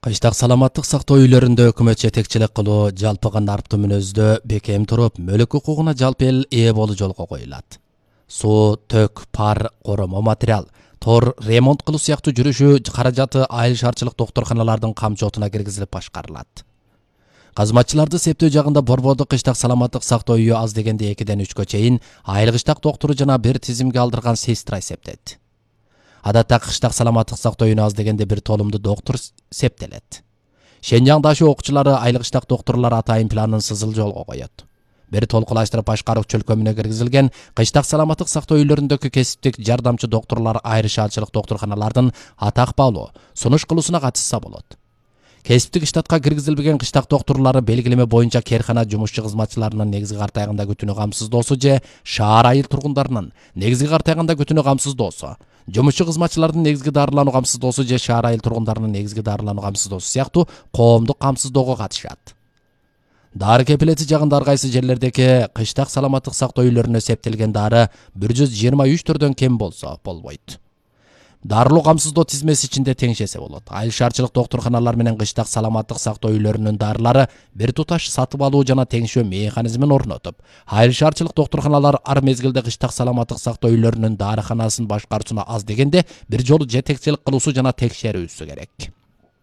Кыштак саламаттык сактоо үйлөрүндө өкмөт жетекчилик кылуу жалпыга нарптуу мүнөздө бекем туруп, мөлк укугуна жалпы эл ээ болуу жолго коюлат. Суу, төк, пар, коромо материал, тор, ремонт кылуу сыяктуу жүрүшү каражаты айыл шаарчылык доктурканалардын камчотуна киргизилип башкарылат. Казматчыларды септөө жагында Борбордук кыштак саламаттык сактоо үйү аз дегенде 2-ден 3кө чейин айыл кыштак доктору жана бир тизимге алдырган сестра эсептейт. Адатта кыштак саламаттык сактоо үйүнө аз дегенде бир толумду доктор септелет. Шенжаң дашы окуучулары айыл кыштак докторлор атайын планын сызыл жолго коет. Бир толкулаштырып башкаруу чөлкөмүнө киргизилген кыштак саламаттык сактоо үйлөрүндөгү кесиптик жардамчы докторлор айрышаачылык доктурканалардын атак баалоо, сунуш кылуусуна катышса болот. Кесиптик штатка киргизилбеген кыштак докторлору белгилеме боюнча керкана жумушчу кызматчыларынын негизги картайганда күтүүнү камсыздоосу же шаар айыл тургундарынын негизги картайганда күтүүнү камсыздоосу, жумушчу кызматчылардын негизги дарылануу камсыздоосу же шаар айыл тургундарынын негизги дарылануу камсыздоосу сыяктуу коомдук камсыздоого катышат. Дары кепилети жагында ар кайсы жерлердеги кыштак саламаттык сактоо үйлөрүнө септелген дары 123 түрдөн кем болсо болбойт. Дарылуу камсыздоо тизмеси ичинде теңшесе болот. Айыл шаарчылык доктурканалар менен кыштак саламаттык сактоо үйлөрүнүн дарылары бир туташ сатып алуу жана теңшөө механизмин орнотуп, айыл шаарчылык доктурканалар ар мезгилде кыштак саламаттык сактоо үйлөрүнүн дарыканасын башкаруусуна аз дегенде бир жолу жетекчилик кылуусу жана текшерүүсү керек.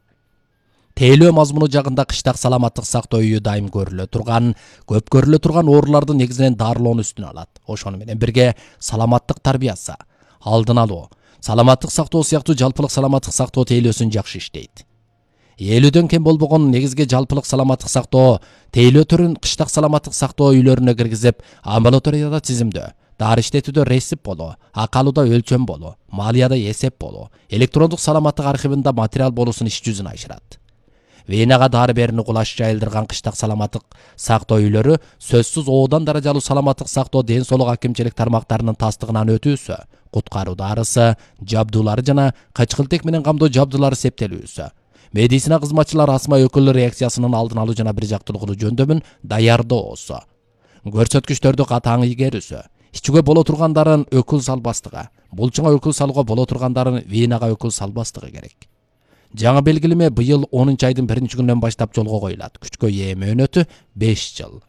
Тейлөө мазмуну жагында кыштак саламаттык сактоо үйү дайым көп көрүлө турган ооруларды негизинен дарылоону үстүнө алат. Ошону менен бирге саламаттык тарбиясы, алдын алуу, саламаттык сактоо сыяктуу жалпылык саламаттык сактоо тейлөөсүн жакшы иштейт. 50дөн кем болбогон негизги жалпылык саламаттык сактоо тейлөө түрүн кыштак саламаттык сактоо үйлөрүнө киргизип, амбулаторияда тизимдөө, дары иштетүүдө рецепт болуу, акы алууда өлчөм болуу, малияда эсеп болуу, электрондук саламаттык архивинде материал болуусун иш жүзүн ашырат. Венага дары берүүнү кулаш жайылдырган кыштак саламаттык сактоо үйлөрү сөзсүз оодан даражалуу саламаттык сактоо ден соолук акимчилик тармактарынын тастыгынан өтүүсү, куткаруу дарысы, жабдуулары жана кычкылтек менен камдоо жабдуулары септелүүсү, медицина кызматчылары астма өкүл реакциясынын алдын алуу жана бир жактуулугу жөндөмүн даярдоосу, көрсөткүчтөрдү катаң игерүүсү, ичүүгө боло тургандарын өкүл салбастыгы, булчуңа өкүл салууга боло тургандарын венага өкүл салбастыгы керек. Жаңы белгилеме быйыл 10 айдын 1-күнүнөн баштап жолго коюлат. Күчкө ээ мөөнөтү 5 жыл.